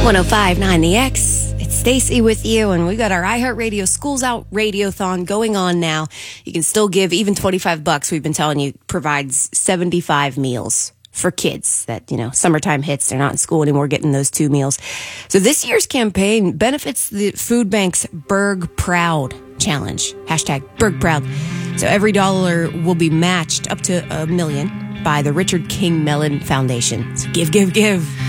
105.9 The X. It's Stacy with you, and we got our iHeartRadio Schools Out Radiothon going on now. You can still give even $25. We've been telling you provides 75 meals for kids that, summertime hits. They're not in school anymore getting those 2 meals. So this year's campaign benefits the food bank's Berg Proud Challenge. Hashtag Berg Proud. So every dollar will be matched up to $1 million by the Richard King Mellon Foundation. So give.